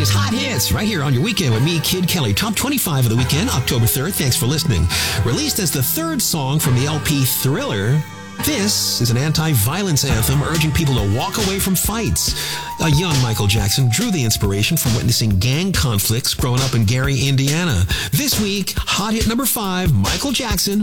is Hot Hits, right here on your weekend with me, Kid Kelly. Top 25 of the weekend, October 3rd. Thanks for listening. Released as the third song from the LP Thriller, this is an anti-violence anthem urging people to walk away from fights. A young Michael Jackson drew the inspiration from witnessing gang conflicts growing up in Gary, Indiana. This week, hot hit number 5, Michael Jackson,